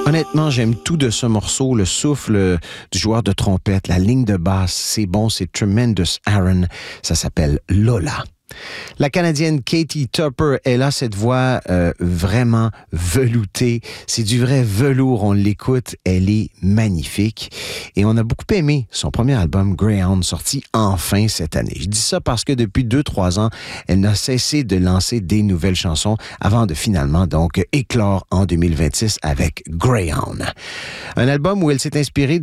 Honnêtement, j'aime tout de ce morceau, le souffle du joueur de trompette, la ligne de basse, c'est bon, c'est Tremendous Aaron, ça s'appelle Lola. La Canadienne Katie Tupper, elle a cette voix vraiment veloutée. C'est du vrai velours, on l'écoute, elle est magnifique. Et on a beaucoup aimé son premier album, Greyhound, sorti enfin cette année. Je dis ça parce que depuis 2-3 ans, elle n'a cessé de lancer des nouvelles chansons avant de finalement donc éclore en 2026 avec Greyhound. Un album où elle s'est inspirée